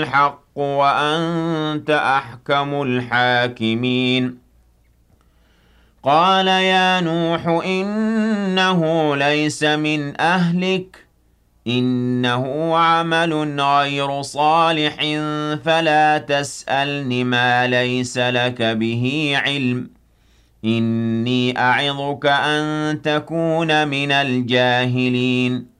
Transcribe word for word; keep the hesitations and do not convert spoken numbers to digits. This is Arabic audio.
الحق وأنت أحكم الحاكمين قال يا نوح إنه ليس من أهلك إنه عمل غير صالح فلا تسألن ما ليس لك به علم إني أعظك أن تكون من الجاهلين